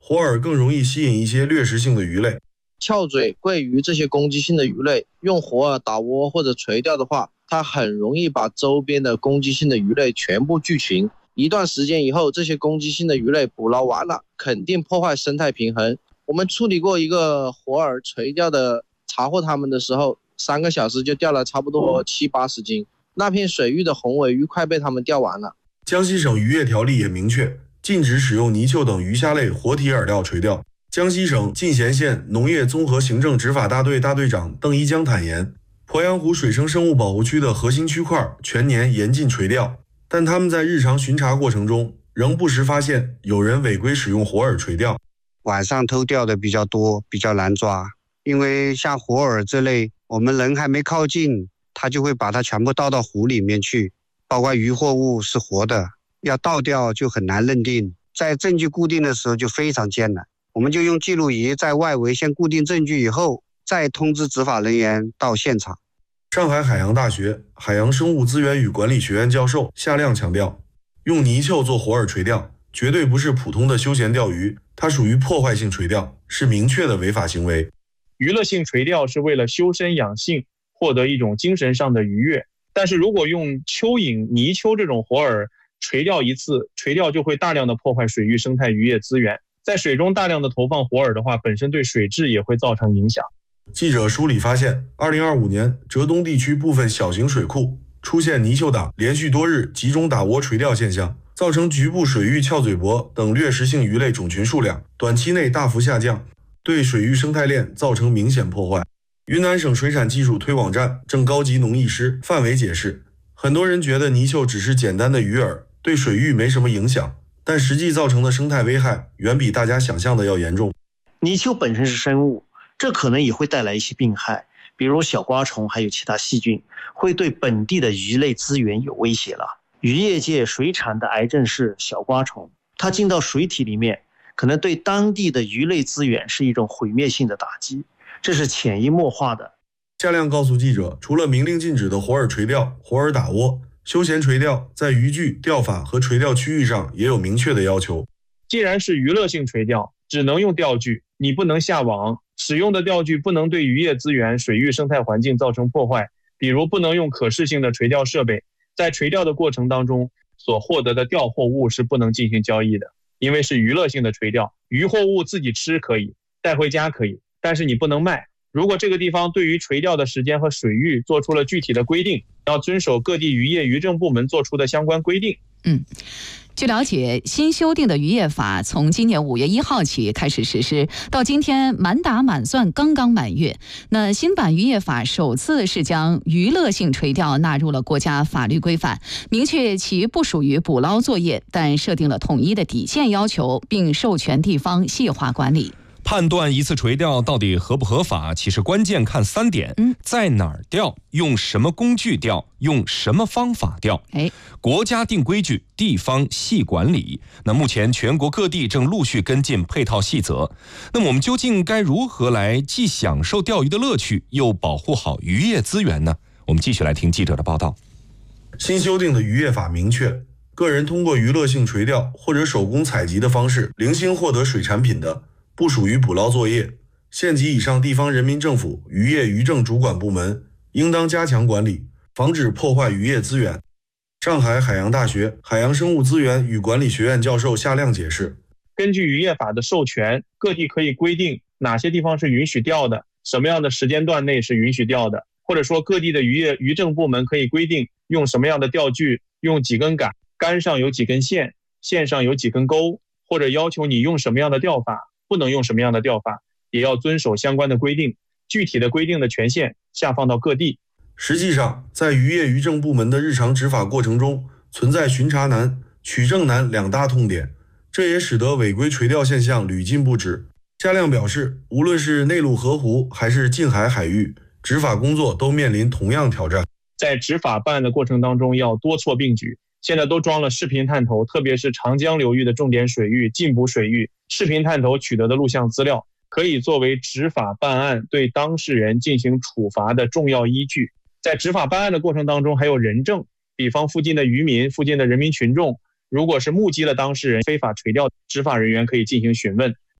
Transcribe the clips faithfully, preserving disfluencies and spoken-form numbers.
活饵更容易吸引一些掠食性的鱼类。 翘嘴、桂鱼这些攻击性的鱼类，用活饵打窝或者垂钓的话，它很容易把周边的攻击性的鱼类全部聚群。一段时间以后，这些攻击性的鱼类捕捞完了，肯定破坏生态平衡。我们处理过一个活饵垂钓的，查获它们的时候，三个小时就钓了差不多七八十斤。那片水域的红尾鱼快被它们钓完了。 江西省渔业条例也明确，禁止使用泥鳅等鱼虾类活体饵料垂钓。江西省进贤县农业综合行政执法大队大队长邓一江坦言，鄱阳湖水生生物保护区的核心区块全年严禁垂钓，但他们在日常巡查过程中，仍不时发现有人违规使用活饵垂钓。 晚上偷钓的比较多，比较难抓，因为像活饵这类，我们人还没靠近，他就会把它全部倒到湖里面去，包括渔获物是活的，要倒钓就很难认定，在证据固定的时候就非常艰难。我们就用记录仪在外围先固定证据以后，再通知执法人员到现场。 上海海洋大学海洋生物资源与管理学院教授夏亮强调，用泥鳅做活饵垂钓绝对不是普通的休闲钓鱼，它属于破坏性垂钓，是明确的违法行为。 娱乐性垂钓是为了修身养性，获得一种精神上的愉悦，但是如果用蚯蚓、泥鳅这种活饵垂钓一次，垂钓就会大量的破坏水域生态渔业资源。在水中大量的投放活饵的话，本身对水质也会造成影响。 记者梳理发现，二零二五年浙东地区部分小型水库出现泥鳅党连续多日集中打窝垂钓现象，造成局部水域翘嘴铂等掠食性鱼类种群数量短期内大幅下降，对水域生态链造成明显破坏。云南省水产技术推广站正高级农艺师范伟解释，很多人觉得泥鳅只是简单的鱼饵，对水域没什么影响，但实际造成的生态危害远比大家想象的要严重。 泥鳅本身是生物，这可能也会带来一些病害，比如小瓜虫还有其他细菌，会对本地的鱼类资源有威胁了。渔业界水产的癌症是小瓜虫，它进到水体里面，可能对当地的鱼类资源是一种毁灭性的打击，这是潜移默化的。 夏亮告诉记者，除了明令禁止的活饵垂钓、活饵打窝，休闲垂钓在渔具、钓法和垂钓区域上也有明确的要求。 既然是娱乐性垂钓，只能用钓具，你不能下网，使用的钓具不能对渔业资源、水域生态环境造成破坏，比如不能用可视性的垂钓设备，在垂钓的过程当中所获得的钓获物是不能进行交易的，因为是娱乐性的垂钓，渔获物自己吃可以，带回家可以，但是你不能卖。如果这个地方对于垂钓的时间和水域做出了具体的规定，要遵守各地渔业渔政部门做出的相关规定。 嗯。据了解，新修订的渔业法从今年五月一号起开始实施，到今天满打满算刚刚满月。那新版渔业法首次是将娱乐性垂钓纳入了国家法律规范，明确其不属于捕捞作业，但设定了统一的底线要求，并授权地方细化管理。 判断一次垂钓到底合不合法，其实关键看三点：嗯，在哪儿钓，用什么工具钓，用什么方法钓。哎，国家定规矩，地方细管理。那目前全国各地正陆续跟进配套细则。那么我们究竟该如何来既享受钓鱼的乐趣，又保护好渔业资源呢？我们继续来听记者的报道。 新修订的渔业法明确，个人通过娱乐性垂钓或者手工采集的方式零星获得水产品的，不属于捕捞作业，县级以上地方人民政府渔业渔政主管部门应当加强管理，防止破坏渔业资源。上海海洋大学海洋生物资源与管理学院教授夏亮解释， 根据渔业法的授权，各地可以规定哪些地方是允许钓的，什么样的时间段内是允许钓的，或者说各地的渔业渔政部门可以规定用什么样的钓具，用几根杆，杆上有几根线，线上有几根钩，或者要求你用什么样的钓法，不能用什么样的钓法，也要遵守相关的规定。具体的规定的权限下放到各地。 实际上，在渔业渔政部门的日常执法过程中，存在巡查难、取证难两大痛点，这也使得违规垂钓现象屡禁不止。夏亮表示，无论是内陆河湖还是近海海域，执法工作都面临同样挑战。 在执法办案的过程当中，要多措并举。现在都装了视频探头，特别是长江流域的重点水域、禁捕水域，视频探头取得的录像资料可以作为执法办案对当事人进行处罚的重要依据。在执法办案的过程当中，还有人证，比方附近的渔民、附近的人民群众，如果是目击了当事人非法垂钓，执法人员可以进行询问。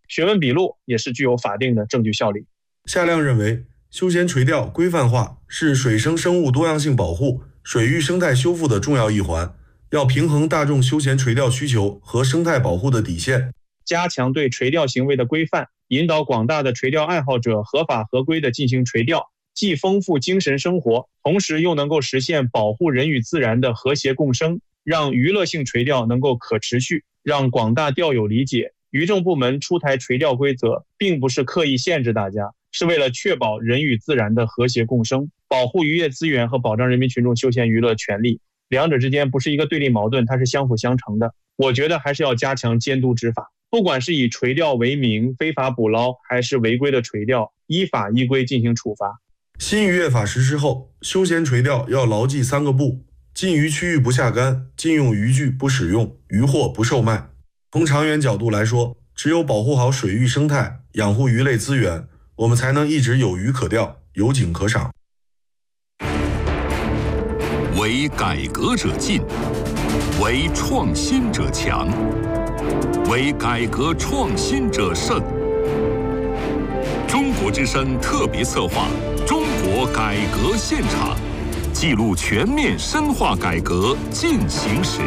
学问笔录也是具有法定的证据效力。 夏亮认为，休闲垂钓规范化是水生生物多样性保护、水域生态修复的重要一环，要平衡大众休闲垂钓需求和生态保护的底线， 加强对垂钓行为的规范，引导广大的垂钓爱好者合法合规地进行垂钓，既丰富精神生活，同时又能够实现保护人与自然的和谐共生，让娱乐性垂钓能够可持续，让广大钓友理解，渔政部门出台垂钓规则，并不是刻意限制大家，是为了确保人与自然的和谐共生，保护渔业资源和保障人民群众休闲娱乐权利，两者之间不是一个对立矛盾，它是相辅相成的。我觉得还是要加强监督执法，不管是以垂钓为名非法捕捞，还是违规的垂钓，依法依规进行处罚。 新渔业法实施后，休闲垂钓要牢记三个不：禁渔区域不下竿，禁用渔具不使用，渔获不售卖。从长远角度来说，只有保护好水域生态，养护鱼类资源，我们才能一直有鱼可钓，有景可赏。 为改革者进，为创新者强，为改革创新者胜。中国之声特别策划《中国改革现场》，记录全面深化改革进行时。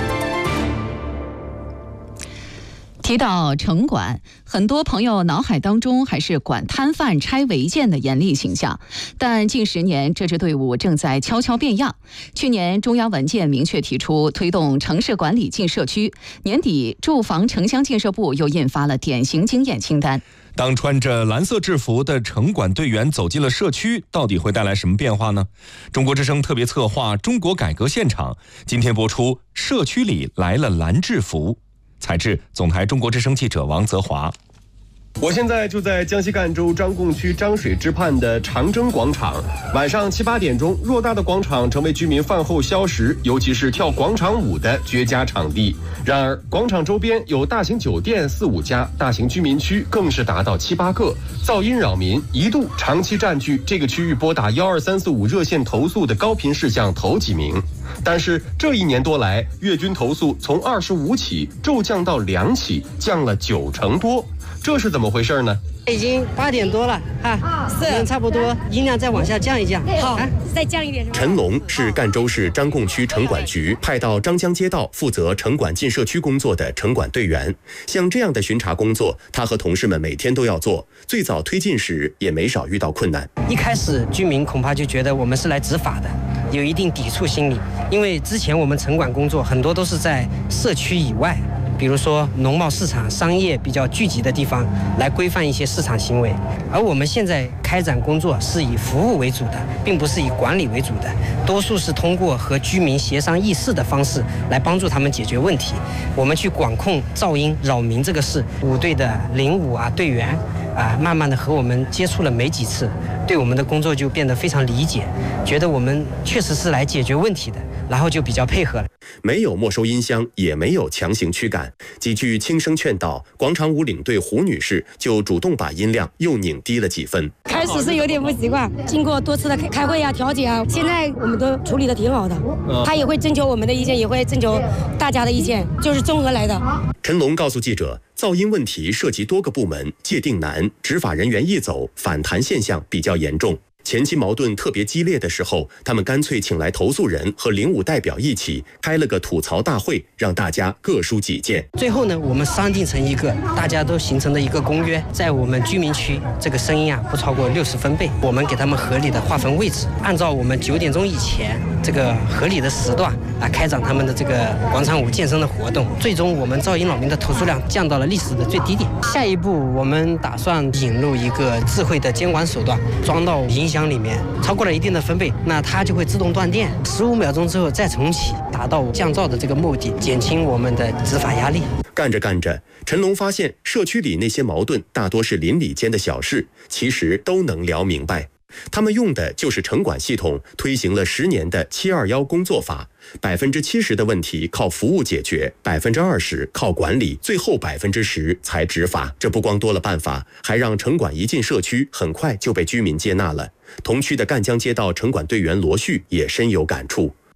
提到城管，很多朋友脑海当中还是管摊贩拆违建的严厉形象，但近十年这支队伍正在悄悄变样。去年中央文件明确提出推动城市管理进社区，年底住房城乡建设部又印发了典型经验清单。 当穿着蓝色制服的城管队员走进了社区，到底会带来什么变化呢？中国之声特别策划《中国改革现场》今天播出《社区里来了蓝制服》，采制总台中国之声记者王泽华。 我现在就在江西赣州张贡区张水支畔的长征广场，晚上七八点钟，偌大的广场成为居民饭后消食，尤其是跳广场舞的绝佳场地。然而，广场周边有大型酒店四五家，大型居民区更是达到七八个，噪音扰民，一度长期占据这个区域拨打幺二三四五热线投诉的高频事项头几名。但是这一年多来，月均投诉从二十五起骤降到两起，降了九成多。这是怎么回事呢？ 已经八点多了哈，是差不多，音量再往下降一降，好，啊、再降一点。 陈龙是赣州市张贡区城管局派到张江街道负责城管进社区工作的城管队员。像这样的巡查工作，他和同事们每天都要做。最早推进时也没少遇到困难。 一开始居民恐怕就觉得我们是来执法的，有一定抵触心理，因为之前我们城管工作很多都是在社区以外。比如说农贸市场、商业比较聚集的地方，来规范一些市场行为。而我们现在开展工作是以服务为主的，并不是以管理为主的，多数是通过和居民协商议事的方式来帮助他们解决问题。我们去管控噪音扰民这个事，舞队的领舞啊队员啊，慢慢的和我们接触了没几次，对我们的工作就变得非常理解，觉得我们确实是来解决问题的，然后就比较配合了。 没有没收音箱，也没有强行驱赶，几句轻声劝导，广场舞领队胡女士就主动把音量又拧低了几分。 开始是有点不习惯，经过多次的开会啊、调解啊，现在我们都处理的挺好的。他也会征求我们的意见，也会征求大家的意见，就是综合来的。 陈龙告诉记者，噪音问题涉及多个部门，界定难，执法人员一走，反弹现象比较严重。前期矛盾特别激烈的时候，他们干脆请来投诉人和领舞代表一起开了个吐槽大会，让大家各抒己见。 最后呢，我们商定成一个大家都形成的一个公约，在我们居民区这个声音啊不超过六十分贝，我们给他们合理的划分位置，按照我们九点钟以前这个合理的时段啊开展他们的这个广场舞健身的活动。最终我们噪音扰民的投诉量降到了历史的最低点。下一步我们打算引入一个智慧的监管手段，装到音响里面，超过了一定的分贝，那它就会自动断电，十五秒钟之后再重启，达到降噪的这个目的，减轻我们的执法压力。 干着干着，陈龙发现社区里那些矛盾大多是邻里间的小事，其实都能聊明白。他们用的就是城管系统推行了十年的七二幺工作法，百分之七十的问题靠服务解决，百分之二十靠管理，最后百分之十才执法。这不光多了办法，还让城管一进社区，很快就被居民接纳了。同区的赣江街道城管队员罗旭也深有感触。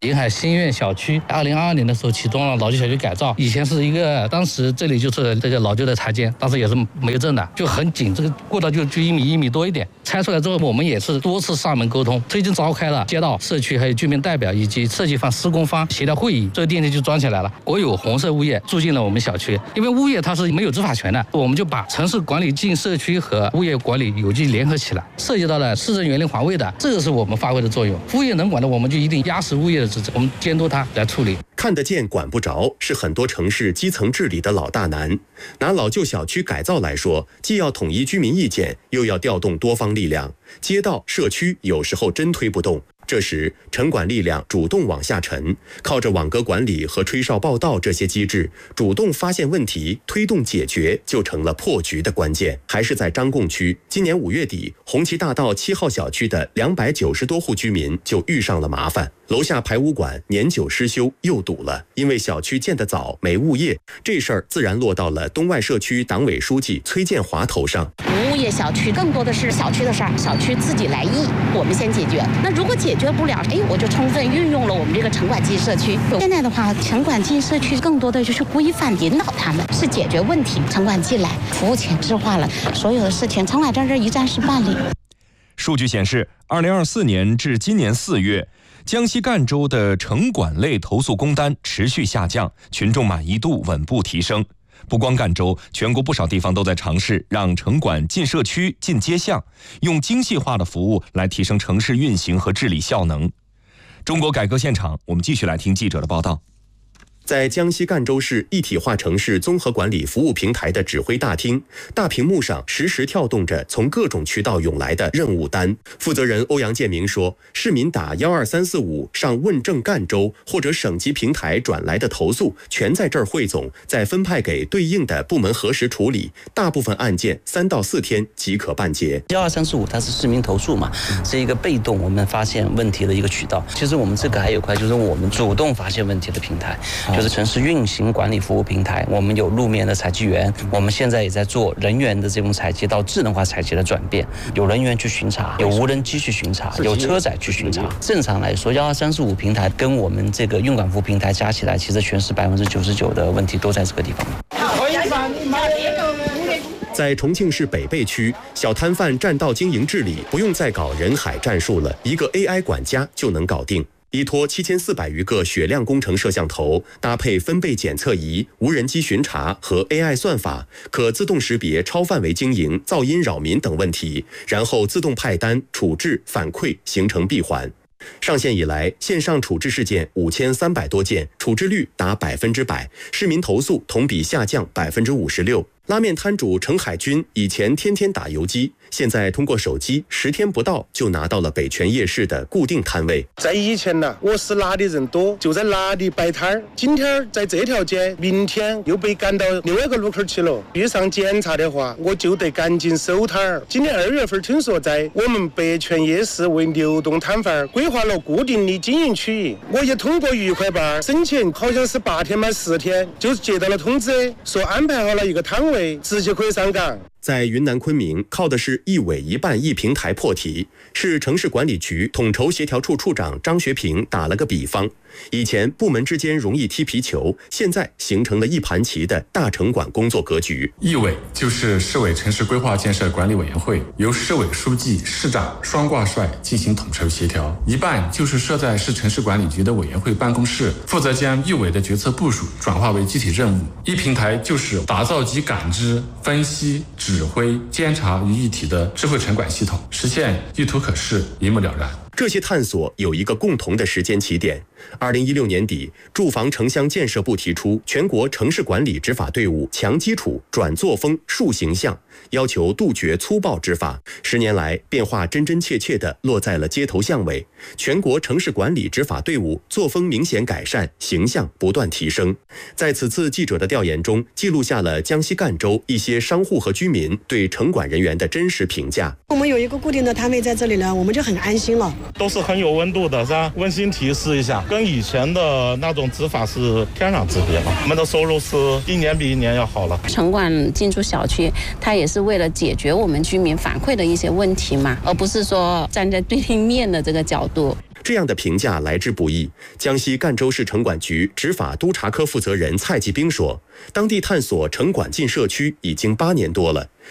沿海新苑小区二零二二年的时候启动了老旧小区改造，以前是一个，当时这里就是这个老旧的柴间，当时也是没有证的，就很紧，这个过道就就一米一米多一点。拆出来之后，我们也是多次上门沟通，最近召开了街道、社区还有居民代表以及设计方、施工方协调会议，这个电梯就装起来了。国有红色物业住进了我们小区，因为物业它是没有执法权的，我们就把城市管理进社区和物业管理有机联合起来，涉及到了市政园林环卫的，这个是我们发挥的作用。物业能管的，我们就一定压实物业的职责，我们监督它来处理。 看得见管不着是很多城市基层治理的老大难。拿老旧小区改造来说，既要统一居民意见，又要调动多方力量，街道、社区有时候真推不动。这时，城管力量主动往下沉，靠着网格管理和吹哨报道这些机制，主动发现问题，推动解决，就成了破局的关键。还是在张贡区，今年五月底，红旗大道七号小区的两百九十多户居民就遇上了麻烦，楼下排污管年久失修又堵了，因为小区建得早，没物业，这事儿自然落到了东外社区党委书记崔建华头上。 无物业小区更多的是小区的事儿，小区自己来议，我们先解决。那如果解决不了，哎，我就充分运用了我们这个城管进社区。现在的话，城管进社区更多的就是规范引导他们，是解决问题。城管进来，服务前置化了，所有的事情城管在这一站式办理。 数据显示，二零二四年至今年四月，江西赣州的城管类投诉工单持续下降，群众满意度稳步提升。不光赣州，全国不少地方都在尝试让城管进社区、进街巷，用精细化的服务来提升城市运行和治理效能。中国改革现场，我们继续来听记者的报道。 在江西赣州市一体化城市综合管理服务平台的指挥大厅，大屏幕上实时跳动着从各种渠道涌来的任务单。负责人欧阳建明说，市民打幺二三四五上问政赣州或者省级平台转来的投诉，全在这儿汇总，再分派给对应的部门核实处理。大部分案件三到四天即可办结。 幺二三四五它是市民投诉嘛，是一个被动我们发现问题的一个渠道。其实我们这个还有一块就是我们主动发现问题的平台。就是城市运行管理服务平台，我们有路面的采集员，我们现在也在做人员的这种采集到智能化采集的转变，有人员去巡查，有无人机去巡查，有车载去巡查。正常来说，幺二三四五平台跟我们这个运管服务平台加起来，其实全市百分之九十九的问题都在这个地方。 在重庆市北碚区，小摊贩占道经营治理不用再搞人海战术了，一个 A I 管家就能搞定。依托七千四百余个雪亮工程摄像头，搭配分贝检测仪、无人机巡查和 A I 算法，可自动识别超范围经营、噪音扰民等问题，然后自动派单、处置、反馈，形成闭环。上线以来，线上处置事件五千三百多件，处置率达百分之百，市民投诉同比下降百分之五十六。拉面摊主程海军以前天天打游击，现在通过手机，十天不到就拿到了北泉夜市的固定摊位。 在以前呢，我是哪里人多，就在哪里摆摊儿。今天在这条街，明天又被赶到另外一个路口去了。遇上检查的话，我就得赶紧收摊儿。今年二月份听说在我们北泉夜市为流动摊贩规划了固定的经营区域，我也通过愉快办申请，好像是八天满十天，就接到了通知，说安排好了一个摊位。直接可以上岗。 在云南昆明，靠的是一委一办一平台破题。市城市管理局统筹协调处处长张学平打了个比方，以前部门之间容易踢皮球，现在形成了一盘棋的大城管工作格局。 一委就是市委城市规划建设管理委员会，由市委书记、市长双挂帅进行统筹协调；一半就是设在市城市管理局的委员会办公室，负责将一委的决策部署转化为具体任务。一平台就是打造集感知、分析、指挥、监察于一体的智慧城管系统，实现一图可视、一目了然。 这些探索有一个共同的时间起点。二零一六年底，住房城乡建设部提出全国城市管理执法队伍强基础、转作风、树形象，要求杜绝粗暴执法。十年来，变化真真切切地落在了街头巷尾。全国城市管理执法队伍作风明显改善，形象不断提升。在此次记者的调研中，记录下了江西赣州一些商户和居民对城管人员的真实评价。 我们有一个固定的摊位在这里了，我们就很安心了。 都是很有温度的，是吧？温馨提示一下，跟以前的那种执法是天壤之别了。我们的收入是一年比一年要好了。 城管进驻小区，它也是为了解决我们居民反馈的一些问题嘛，而不是说站在对立面的这个角度。 这样的评价来之不易。江西赣州市城管局执法督察科负责人蔡继兵说，当地探索城管进社区已经八年多了，